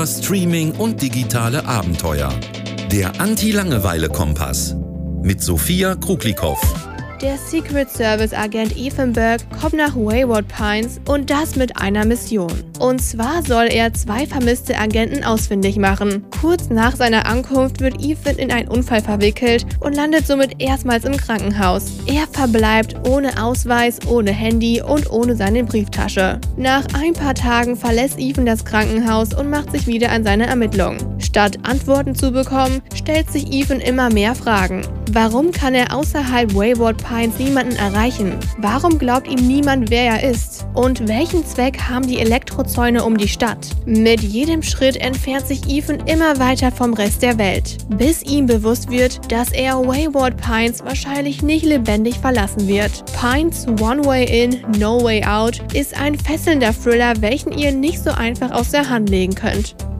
Horror, Streaming und digitale Abenteuer. Der Anti-Langeweile-Kompass mit Sophia Kruglikow. Der Secret Service Agent Ethan Burke kommt nach Wayward Pines und das mit einer Mission. Und zwar soll er 2 vermisste Agenten ausfindig machen. Kurz nach seiner Ankunft wird Ethan in einen Unfall verwickelt und landet somit erstmals im Krankenhaus. Er verbleibt ohne Ausweis, ohne Handy und ohne seine Brieftasche. Nach ein paar Tagen verlässt Ethan das Krankenhaus und macht sich wieder an seine Ermittlungen. Statt Antworten zu bekommen, stellt sich Ethan immer mehr Fragen. Warum kann er außerhalb Wayward Pines niemanden erreichen? Warum glaubt ihm niemand, wer er ist? Und welchen Zweck haben die Elektrozäune um die Stadt? Mit jedem Schritt entfernt sich Ethan immer weiter vom Rest der Welt, bis ihm bewusst wird, dass er Wayward Pines wahrscheinlich nicht lebendig verlassen wird. Pines One Way In, No Way Out ist ein fesselnder Thriller, welchen ihr nicht so einfach aus der Hand legen könnt.